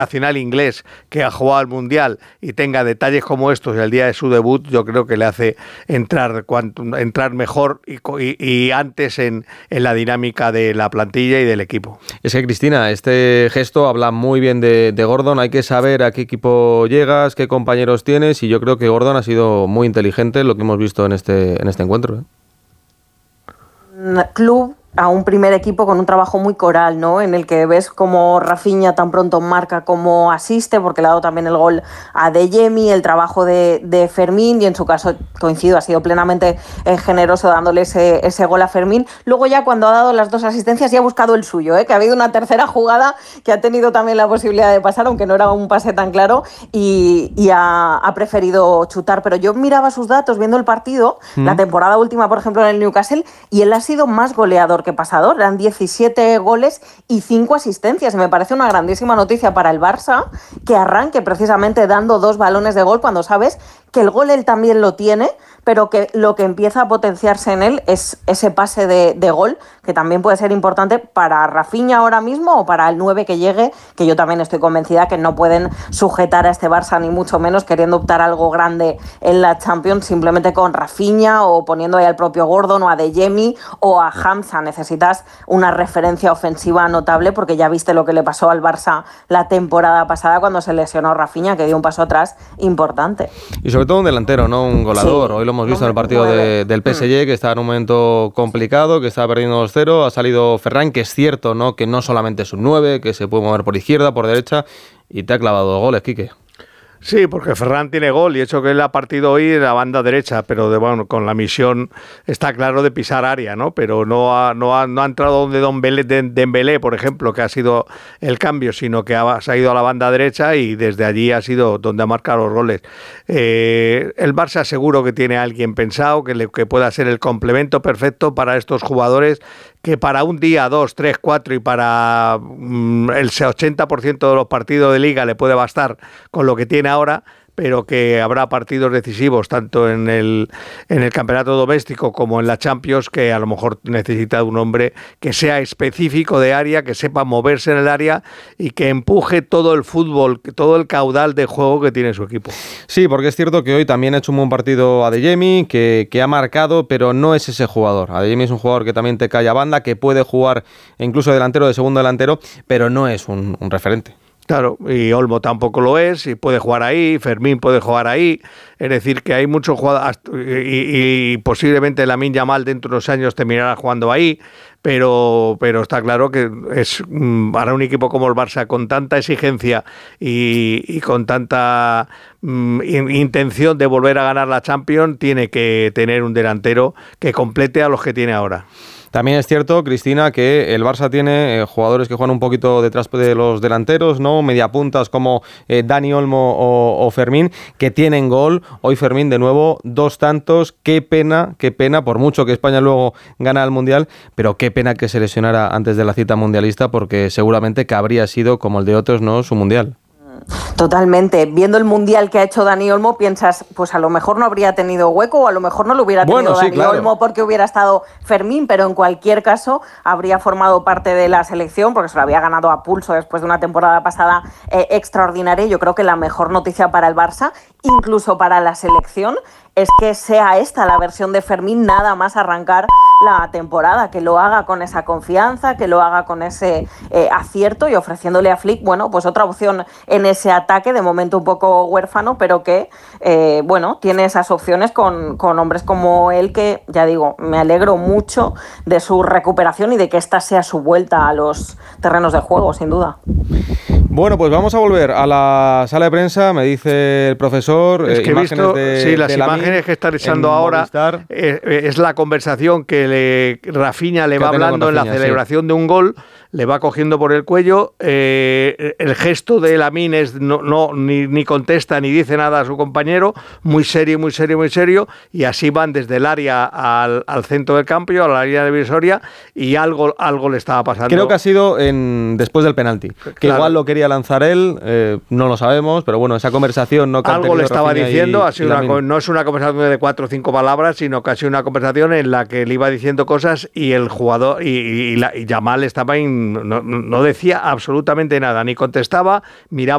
nacional inglés que ha jugado al Mundial y tenga detalles como estos el día de su debut, yo creo que le hace entrar mejor y antes en la dinámica de la plantilla y del equipo. Es que, Cristina, este gesto habla muy bien de Gordon. Hay que saber a qué equipo llegas, qué compañeros tienes, y yo creo que Gordon ha sido muy inteligente en lo que hemos visto en este encuentro. Club a un primer equipo con un trabajo muy coral, ¿no? En el que ves como Rafinha tan pronto marca como asiste, porque le ha dado también el gol a Adeyemi, el trabajo de Fermín, y en su caso, coincido, ha sido plenamente generoso dándole ese gol a Fermín. Luego ya cuando ha dado las 2 asistencias ya ha buscado el suyo, que ha habido una tercera jugada que ha tenido también la posibilidad de pasar, aunque no era un pase tan claro, y ha preferido chutar. Pero yo miraba sus datos viendo el partido, la temporada última, por ejemplo, en el Newcastle, y él ha sido más goleador que pasador. Eran 17 goles y 5 asistencias. Y me parece una grandísima noticia para el Barça que arranque precisamente dando 2 balones de gol cuando sabes que el gol él también lo tiene, pero que lo que empieza a potenciarse en él es ese pase de gol, que también puede ser importante para Rafinha ahora mismo o para el 9 que llegue, que yo también estoy convencida que no pueden sujetar a este Barça, ni mucho menos queriendo optar a algo grande en la Champions simplemente con Rafinha o poniendo ahí al propio Gordon o a Adeyemi o a Hamza. Necesitas una referencia ofensiva notable, porque ya viste lo que le pasó al Barça la temporada pasada cuando se lesionó Rafinha, que dio un paso atrás importante. Y sobre todo un delantero, no un goleador. Sí. Hoy lo hemos visto en el partido del PSG, que está en un momento complicado, que está perdiendo 2-0. Ha salido Ferran, que es cierto, ¿no?, que no solamente es un 9, que se puede mover por izquierda, por derecha, y te ha clavado 2 goles, Quique. Sí, porque Ferran tiene gol y eso que él ha partido hoy en la banda derecha, pero bueno, con la misión está claro de pisar área, ¿no? Pero no ha entrado donde Dembélé, por ejemplo, que ha sido el cambio, sino que se ha ido a la banda derecha y desde allí ha sido donde ha marcado los goles. El Barça seguro que tiene a alguien pensado que pueda ser el complemento perfecto para estos jugadores, que para un día, 2, 3, 4 y para el 80% de los partidos de Liga le puede bastar con lo que tiene ahora, pero que habrá partidos decisivos tanto en el campeonato doméstico como en la Champions, que a lo mejor necesita un hombre que sea específico de área, que sepa moverse en el área y que empuje todo el fútbol, todo el caudal de juego que tiene su equipo. Sí, porque es cierto que hoy también ha hecho un buen partido Adeyemi, que ha marcado, pero no es ese jugador. Adeyemi es un jugador que también te cae a banda, que puede jugar incluso delantero, de segundo delantero, pero no es un referente. Claro, y Olmo tampoco lo es, y puede jugar ahí, Fermín puede jugar ahí, es decir, que hay muchos jugadores, y posiblemente Lamine Yamal dentro de unos años terminará jugando ahí, pero está claro que para un equipo como el Barça, con tanta exigencia y con tanta intención de volver a ganar la Champions, tiene que tener un delantero que complete a los que tiene ahora. También es cierto, Cristina, que el Barça tiene jugadores que juegan un poquito detrás de los delanteros, ¿no? Mediapuntas como Dani Olmo o Fermín, que tienen gol. Hoy Fermín, de nuevo, 2 tantos. Qué pena, por mucho que España luego gana el Mundial, pero qué pena que se lesionara antes de la cita mundialista, porque seguramente que habría sido, como el de otros, ¿no?, su Mundial. Totalmente. Viendo el Mundial que ha hecho Dani Olmo, piensas, pues a lo mejor no habría tenido hueco, o a lo mejor no lo hubiera tenido Dani Olmo porque hubiera estado Fermín, pero en cualquier caso habría formado parte de la selección, porque se lo había ganado a pulso después de una temporada pasada extraordinaria. Yo creo que la mejor noticia para el Barça, incluso para la selección, es que sea esta la versión de Fermín nada más arrancar la temporada, que lo haga con esa confianza, que lo haga con ese acierto, y ofreciéndole a Flick, bueno, pues otra opción en ese ataque, de momento un poco huérfano, pero que, tiene esas opciones con hombres como él, que, ya digo, me alegro mucho de su recuperación y de que esta sea su vuelta a los terrenos de juego, sin duda. Bueno, pues vamos a volver a la sala de prensa, me dice el profesor. Es que he visto, las imágenes que está echando ahora, es la conversación que Rafinha le va hablando en la celebración de un gol, le va cogiendo por el cuello, el gesto de Lamine es ni contesta ni dice nada a su compañero, muy serio, y así van desde el área al centro del campo, a la línea divisoria, y algo le estaba pasando. Creo que ha sido después del penalti, que claro, igual lo quería lanzar él, no lo sabemos, pero bueno, esa conversación no. Algo le estaba diciendo, ha sido no es una conversación de 4 o 5 palabras, sino que ha sido una conversación en la que le iba diciendo cosas y el jugador y Yamal estaba no decía absolutamente nada, ni contestaba, miraba